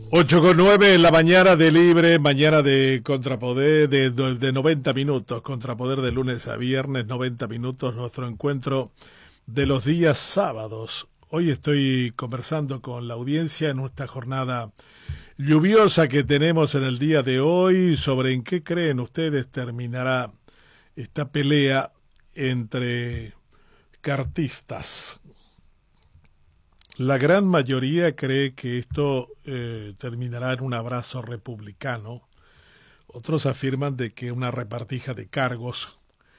8:09 en la mañana de Libre, mañana de Contrapoder, de 90 minutos, Contrapoder de lunes a viernes, 90 minutos, nuestro encuentro de los días sábados. Hoy estoy conversando con la audiencia en esta jornada lluviosa que tenemos en el día de hoy sobre en qué creen ustedes terminará esta pelea entre cartistas. La gran mayoría cree que esto terminará en un abrazo republicano. Otros afirman de que una repartija de cargos.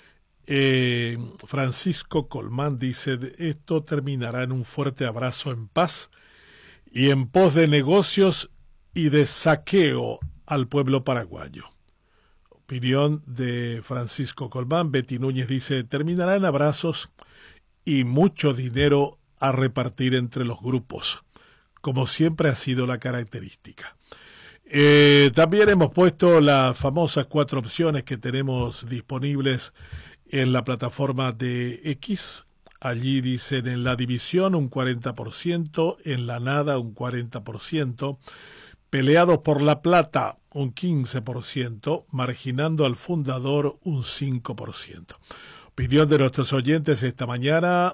Francisco Colmán dice, esto terminará en un fuerte abrazo en paz y en pos de negocios y de saqueo al pueblo paraguayo. Opinión de Francisco Colmán. Betty Núñez dice, terminará en abrazos y mucho dinero a repartir entre los grupos, como siempre ha sido la característica. También hemos puesto las famosas 4 opciones que tenemos disponibles en la plataforma de X. Allí dicen en la división un 40%, en la nada un 40%, peleados por la plata un 15%, marginando al fundador un 5%. Opinión de nuestros oyentes esta mañana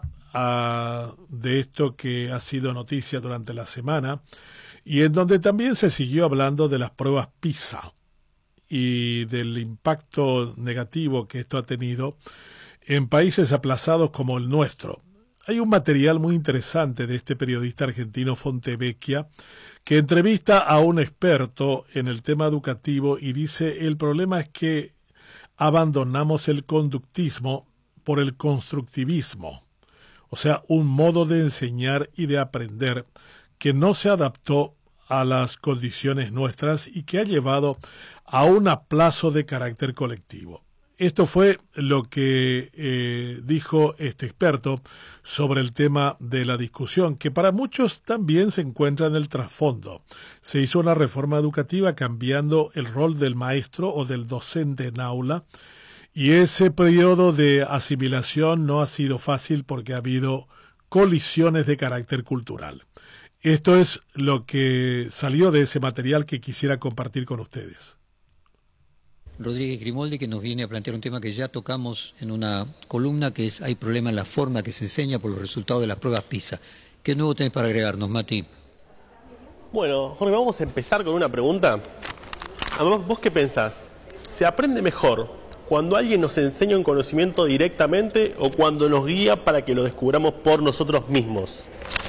de esto que ha sido noticia durante la semana y en donde también se siguió hablando de las pruebas PISA y del impacto negativo que esto ha tenido en países aplazados como el nuestro. Hay un material muy interesante de este periodista argentino Fontevecchia que entrevista a un experto en el tema educativo y dice el problema es que abandonamos el conductismo por el constructivismo. O sea, un modo de enseñar y de aprender que no se adaptó a las condiciones nuestras y que ha llevado a un aplazo de carácter colectivo. Esto fue lo que dijo este experto sobre el tema de la discusión, que para muchos también se encuentra en el trasfondo. Se hizo una reforma educativa cambiando el rol del maestro o del docente en aula, y ese periodo de asimilación no ha sido fácil porque ha habido colisiones de carácter cultural. Esto es lo que salió de ese material que quisiera compartir con ustedes. Rodríguez Grimoldi, que nos viene a plantear un tema que ya tocamos en una columna, que es hay problema en la forma que se enseña por los resultados de las pruebas PISA. ¿Qué nuevo tenés para agregarnos, Mati? Bueno, Jorge, vamos a empezar con una pregunta. ¿Vos qué pensás? ¿Se aprende mejor cuando alguien nos enseña un conocimiento directamente o cuando nos guía para que lo descubramos por nosotros mismos?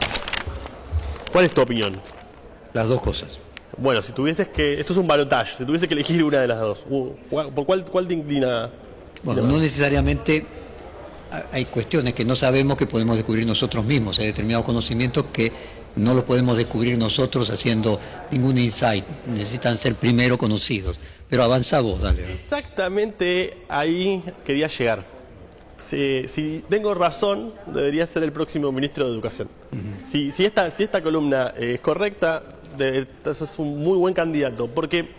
¿Cuál es tu opinión? Las dos cosas. Bueno, si tuvieses que... Esto es un balotaje. Si tuvieses que elegir una de las dos, ¿por cuál te inclina? Bueno, no necesariamente hay cuestiones que no sabemos que podemos descubrir nosotros mismos. Hay determinados conocimientos que no los podemos descubrir nosotros haciendo ningún insight. Necesitan ser primero conocidos. Pero avanza vos, dale. Exactamente ahí quería llegar. Si tengo razón, debería ser el próximo ministro de Educación. Si esta columna es correcta, eso es un muy buen candidato, porque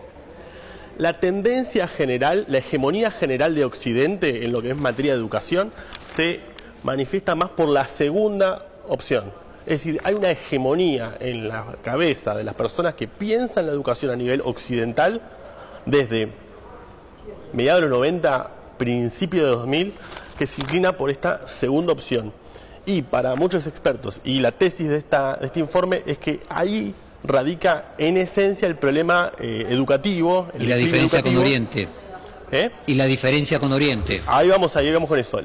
la tendencia general, la hegemonía general de Occidente en lo que es materia de educación, se manifiesta más por la segunda opción. Es decir, hay una hegemonía en la cabeza de las personas que piensan la educación a nivel occidental desde mediados de los 90, principios de 2000, que se inclina por esta segunda opción. Y para muchos expertos, y la tesis de este informe es que ahí radica en esencia el problema educativo. Y la diferencia con Oriente. ¿Eh? Y la diferencia con Oriente. Ahí vamos con eso.